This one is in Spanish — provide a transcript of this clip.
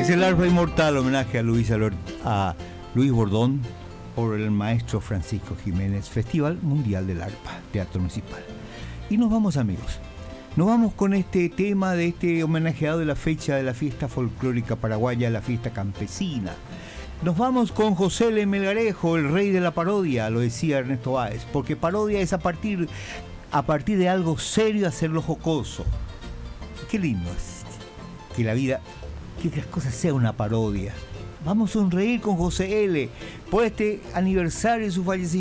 Es el arpa inmortal, homenaje a Luis Bordón por el maestro Francisco Jiménez, Festival Mundial del Arpa, Teatro Municipal. Y nos vamos, amigos. Nos vamos con este tema de este homenajeado de la fecha de la fiesta folclórica paraguaya, la fiesta campesina. Nos vamos con José L. Melgarejo, el rey de la parodia, lo decía Ernesto Báez, porque parodia es a partir de algo serio hacerlo jocoso. Qué lindo es que la vida, que las cosas sean una parodia. Vamos a sonreír con José L. por este aniversario de su fallecimiento.